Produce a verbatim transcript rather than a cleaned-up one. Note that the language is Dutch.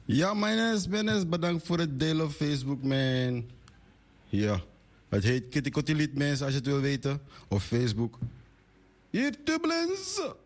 Ja, menes, menes, bedankt voor het delen op Facebook, man. Ja, het heet Kitty Kottiliet, mensen, als je het wil weten. Op Facebook. Hier, Turbulence.